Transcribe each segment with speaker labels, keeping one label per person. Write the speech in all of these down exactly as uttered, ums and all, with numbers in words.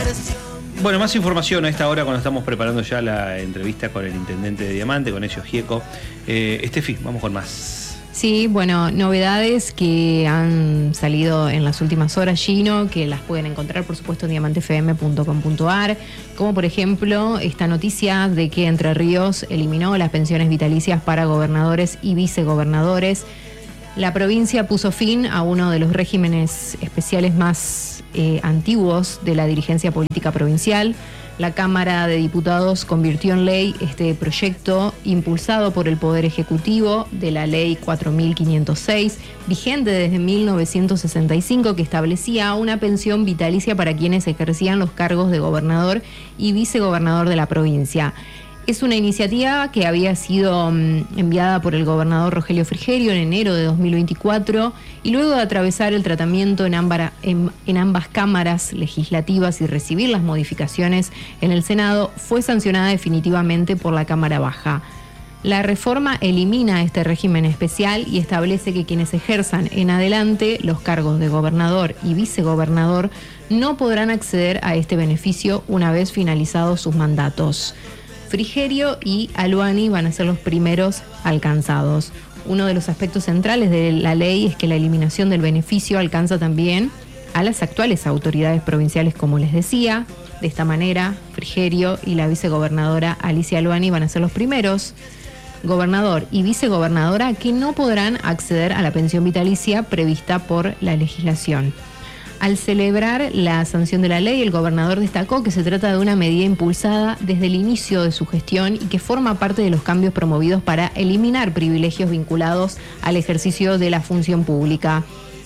Speaker 1: Bueno, más información a esta hora cuando estamos preparando ya la entrevista con el intendente de Diamante, con Ezio Gieco. Eh, Estefi, vamos con más.
Speaker 2: Sí, bueno, novedades que han salido en las últimas horas, Gino, que las pueden encontrar, por supuesto, en diamante f m punto com punto a r, como por ejemplo esta noticia de que Entre Ríos eliminó las pensiones vitalicias para gobernadores y vicegobernadores. La provincia puso fin a uno de los regímenes especiales más eh, antiguos de la dirigencia política provincial. La Cámara de Diputados convirtió en ley este proyecto impulsado por el Poder Ejecutivo de la Ley cuatro mil quinientos seis, vigente desde mil novecientos sesenta y cinco, que establecía una pensión vitalicia para quienes ejercían los cargos de gobernador y vicegobernador de la provincia. Es una iniciativa que había sido um, enviada por el gobernador Rogelio Frigerio en enero de dos mil veinticuatro y luego de atravesar el tratamiento en, ambara, en, en ambas cámaras legislativas y recibir las modificaciones en el Senado, fue sancionada definitivamente por la Cámara Baja. La reforma elimina este régimen especial y establece que quienes ejerzan en adelante los cargos de gobernador y vicegobernador no podrán acceder a este beneficio una vez finalizados sus mandatos. Frigerio y Aluani van a ser los primeros alcanzados. Uno de los aspectos centrales de la ley es que la eliminación del beneficio alcanza también a las actuales autoridades provinciales, como les decía. De esta manera, Frigerio y la vicegobernadora Alicia Aluani van a ser los primeros gobernador y vicegobernadora que no podrán acceder a la pensión vitalicia prevista por la legislación. Al celebrar la sanción de la ley, el gobernador destacó que se trata de una medida impulsada desde el inicio de su gestión y que forma parte de los cambios promovidos para eliminar privilegios vinculados al ejercicio de la función pública.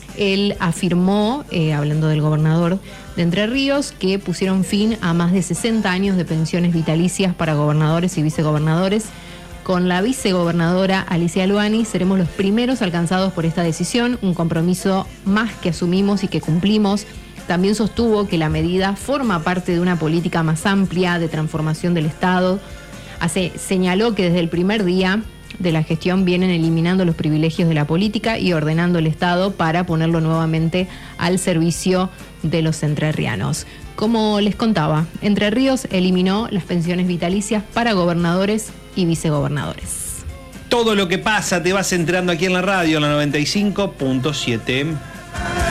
Speaker 2: Él afirmó, eh, hablando del gobernador de Entre Ríos, que pusieron fin a más de sesenta años de pensiones vitalicias para gobernadores y vicegobernadores. Con la vicegobernadora Alicia Aluani seremos los primeros alcanzados por esta decisión, un compromiso más que asumimos y que cumplimos. También sostuvo que la medida forma parte de una política más amplia de transformación del Estado. Hace, señaló que desde el primer día de la gestión vienen eliminando los privilegios de la política y ordenando el Estado para ponerlo nuevamente al servicio de los entrerrianos. Como les contaba, Entre Ríos eliminó las pensiones vitalicias para gobernadores y vicegobernadores.
Speaker 1: Todo lo que pasa te vas enterando aquí en la radio, en la noventa y cinco punto siete.